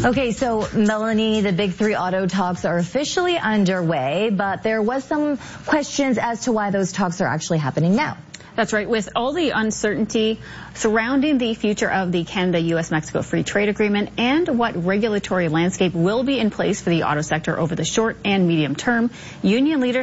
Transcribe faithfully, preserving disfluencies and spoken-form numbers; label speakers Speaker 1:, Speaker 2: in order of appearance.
Speaker 1: Okay, so Melanie, the big three auto talks are officially underway, but there was some questions as to why those talks are actually happening now.
Speaker 2: That's right. With all the uncertainty surrounding the future of the Canada-U S Mexico Free Trade Agreement and what regulatory landscape will be in place for the auto sector over the short and medium term, union leaders